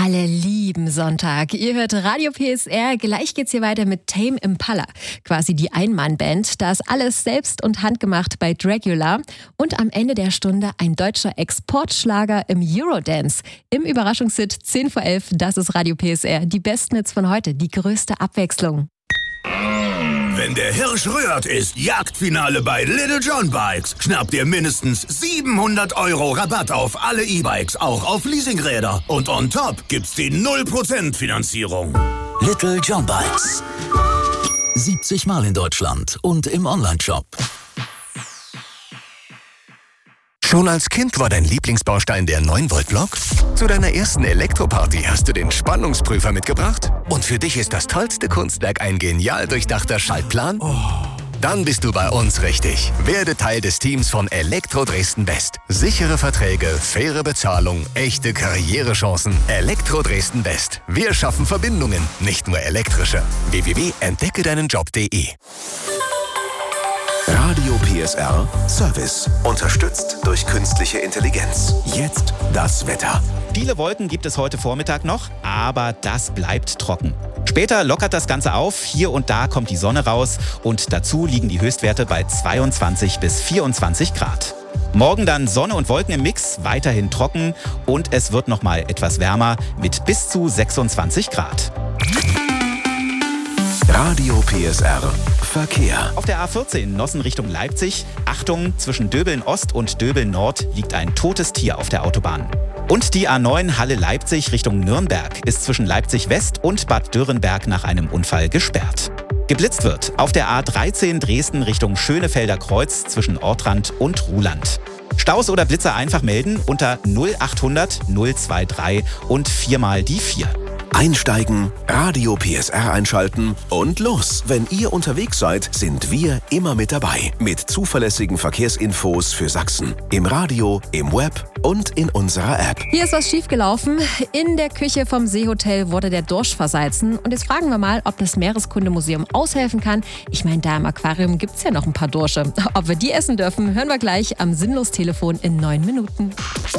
Alle lieben Sonntag. Ihr hört Radio PSR. Gleich geht's hier weiter mit Tame Impala. Quasi die Ein-Mann-Band. Da ist alles selbst und handgemacht bei Dragula. Und am Ende der Stunde ein deutscher Exportschlager im Eurodance. Im Überraschungshit 10 vor 11. Das ist Radio PSR. Die besten Hits von heute. Die größte Abwechslung. Wenn der Hirsch rührt, ist Jagdfinale bei Little John Bikes. Schnappt ihr mindestens 700 € Rabatt auf alle E-Bikes, auch auf Leasingräder. Und on top gibt's die 0% Finanzierung. Little John Bikes. 70 Mal in Deutschland und im Onlineshop. Schon als Kind war dein Lieblingsbaustein der 9-Volt-Block? Zu deiner ersten Elektroparty hast du den Spannungsprüfer mitgebracht? Und für dich ist das tollste Kunstwerk ein genial durchdachter Schaltplan? Dann bist du bei uns richtig. Werde Teil des Teams von Elektro Dresden West. Sichere Verträge, faire Bezahlung, echte Karrierechancen. Elektro Dresden West. Wir schaffen Verbindungen, nicht nur elektrische. www.entdeckedeinenjob.de. Radio PSR Service. Unterstützt durch künstliche Intelligenz. Jetzt das Wetter. Viele Wolken gibt es heute Vormittag noch, aber das bleibt trocken. Später lockert das Ganze auf, hier und da kommt die Sonne raus und dazu liegen die Höchstwerte bei 22 bis 24 Grad. Morgen dann Sonne und Wolken im Mix, weiterhin trocken und es wird nochmal etwas wärmer mit bis zu 26 Grad. Radio PSR Verkehr. Auf der A14 Nossen Richtung Leipzig. Achtung, zwischen Döbeln Ost und Döbeln Nord liegt ein totes Tier auf der Autobahn. Und die A9 Halle-Leipzig Richtung Nürnberg ist zwischen Leipzig West und Bad Dürrenberg nach einem Unfall gesperrt. Geblitzt wird auf der A13 Dresden Richtung Schönefelder Kreuz zwischen Ortrand und Ruhland. Staus oder Blitzer einfach melden unter 0800 023 und 4 mal die 4. Einsteigen, Radio PSR einschalten und los. Wenn ihr unterwegs seid, sind wir immer mit dabei. Mit zuverlässigen Verkehrsinfos für Sachsen. Im Radio, im Web und in unserer App. Hier ist was schiefgelaufen. In der Küche vom Seehotel wurde der Dorsch versalzen. Und jetzt fragen wir mal, ob das Meereskundemuseum aushelfen kann. Ich meine, da im Aquarium gibt es ja noch ein paar Dorsche. Ob wir die essen dürfen, hören wir gleich am Sinnlos-Telefon in 9 Minuten.